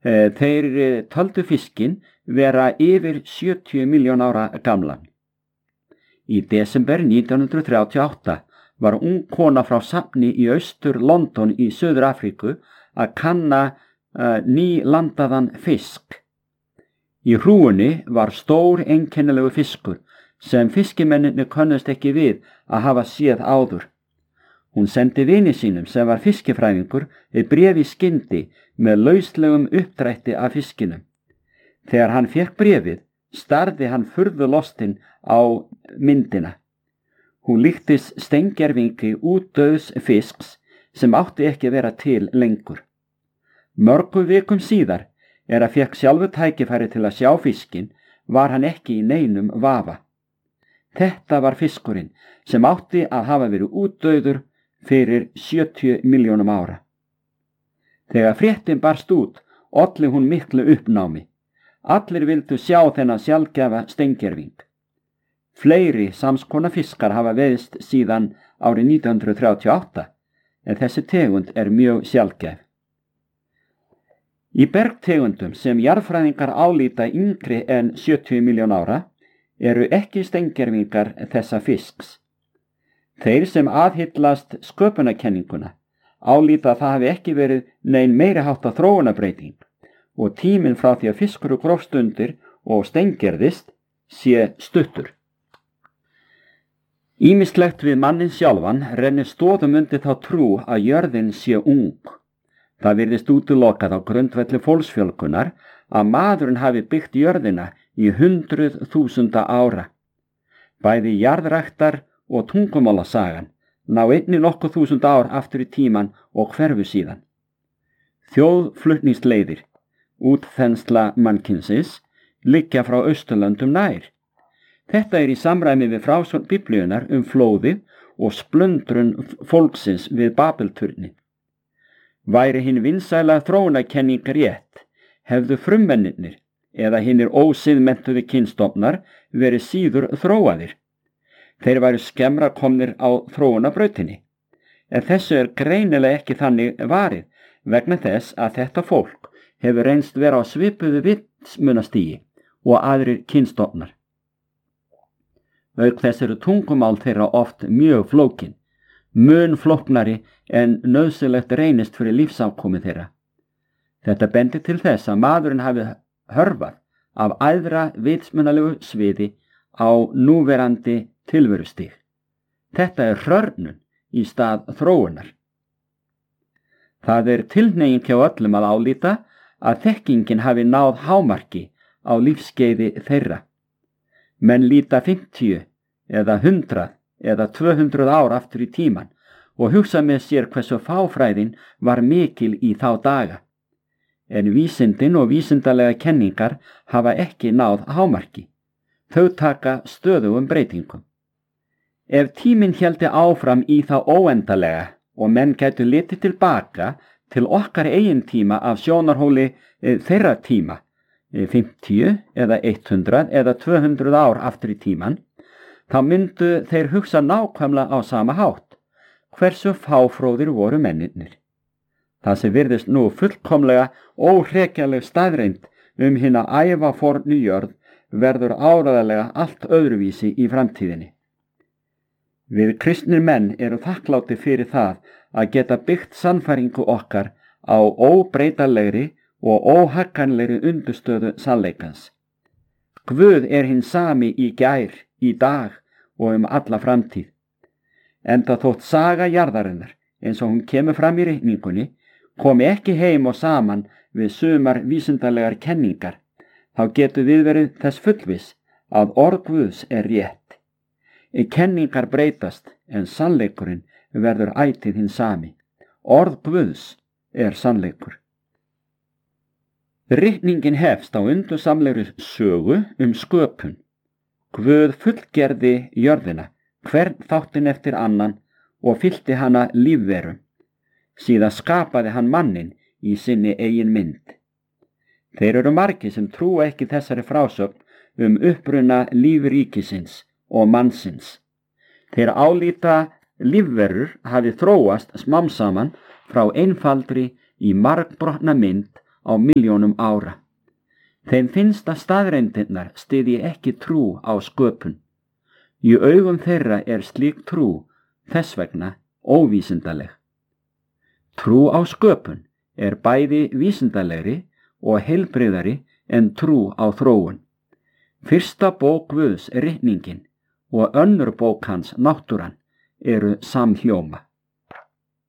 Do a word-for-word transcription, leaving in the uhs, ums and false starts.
Þeir töldu fiskinn vera yfir sjötíu milljón ára gamlan. Í desember nítján hundruð þrjátíu og átta var ung kona frá safni í austur London í Suður Afríku að kanna uh, nýlandaðan fisk. Í hrúgunni var stór einkennilegu fiskur sem fiskimennirnir könnust ekki við að hafa séð áður. Hún sendi vini sínum sem var fiskifræðingur bréf í skyndi með lauslegum uppdrætti af fiskinum. Þegar hann fékk bréfið, starði hann furðu lostinn á myndina. Hún líktist steingervingi útdauðs fisks sem átti ekki að vera til lengur. Mörgum vikum síðar, er að fékk sjálfu tækifæri til að sjá fiskinn, var hann ekki í neinum vafa. Þetta var fiskurinn sem átti að hafa verið útdauður fyrir sjötíu milljónum ára. Þegar fréttin barst út, olli hún miklu uppnámi. Allir vildu sjá þennan sjaldgæfa steingerving. Fleiri samskona fiskar hafa veiðst síðan árið nítján hundruð þrjátíu og átta, en þessi tegund er mjög sjaldgæf. Í bergtegundum sem jarðfræðingar álíta yngri en sjötíu milljón ára eru ekki steingervingar þessa fisks. Þeir sem aðhyllast sköpunarkenninguna álíta að það hafi ekki verið nein meiri háttar þróunarbreyting og tíminn frá því að fiskur grófst undir og steingerðist sé stuttur. Ýmislegt við mannin sjálfan rennir stoðum undir þá trú að jörðin sé ung. Það virðist útilokað á grundvelli fólksfjölgunar að maðurinn hafi byggt jörðina í hundruð þúsunda ára. Bæði jarðræktar og tungumálasagan ná einni nokkuð þúsund ár aftur í tíman og hverfu síðan. Þjóðflutningsleiðir, útþensla mannkynsins, liggja frá Austurlöndum nær. Þetta er í samræmi við frásögn Biblíunnar um flóðið og splundrun fólksins við Babelturni. Væri hinn vinsæla þróunarkenning rétt, hefðu frummennirnir eða hinnir ósiðmenntuðu kynstofnar verið síður þróaðir. Þeir væru skemmra komnir á þróunarbrautinni, en þessu er greinilega ekki þannig varið vegna þess að þetta fólk hefur reynst vera á svipuðu vitsmunastigi og aðrir kynstofnar. Auk þess eru tungumál þeirra oft mjög flókin, mun flóknari en nauðsynlegt reynist fyrir lífsafkomi þeirra. Þetta bendir til þess að maðurinn hafi hörfað af æðra vitsmunalegu sviði á núverandi tilverustig. Þetta er hrörnun í stað þróunar. Það er tilhneiging hjá öllum að álíta að þekkingin hafi náð hámarki á lífskeiði þeirra. Menn líta fimmtíu eða hundrað eða tvö hundruð ár aftur í tíman og hugsa með sér hversu fáfræðin var mikil í þá daga. En vísindin og vísindalega kenningar hafa ekki náð hámarki. Þau taka stöðugum breytingum. Ef tíminn héldi áfram í þá óendalega og menn gætu litið tilbaka til okkar eigin tíma af sjónarhóli þeirra tíma, fimmtíu eða hundrað eða tvö hundruð ár aftur í tíman, þá myndu þeir hugsa nákvæmlega á sama hátt, hversu fáfróðir voru mennirnir. Það sem virðist nú fullkomlega óhrekjanleg staðreynd um hina ævafornu jörð verður áreiðanlega allt öðruvísi í framtíðinni. Við kristnir menn eru þakklátir fyrir það að geta byggt sannfæringu okkar á óbreytanlegri og óhagganlegri undirstöðu sannleikans. Guð er hinn sami í gær, í dag og um alla framtíð. Enda þótt saga jarðarinnar, eins og hún kemur fram í reikningunni, komi ekki heim og saman við sumar vísindalegar kenningar, þá getur við verið þess fullviss að orð Guðs er rétt. Kenningar breytast en sannleikurinn verður ætíð hinn sami. Orð Guðs er sannleikur. Ritningin hefst á undursamlegri sögu um sköpun. Guð fullgerði jörðina, hvern þáttinn eftir annan og fyllti hana lífverum. Síðan skapaði hann manninn í sinni eigin mynd. Þeir eru margir sem trúa ekki þessari frásögn um uppruna lífríkisins og mannsins. Þeir álíta lífverur hafi þróast smám saman frá einfaldri í margbrotna mynd á milljónum ára. Þeim finnst að staðreyndirnar styðji ekki trú á sköpun. Í augum þeirra er slík trú þess vegna óvísindaleg. Trú á sköpun er bæði vísindalegri og heilbrigðari en trú á þróun. Fyrsta bók Guðs, ritningin, og önnur bók hans, náttúran, eru samhljóma.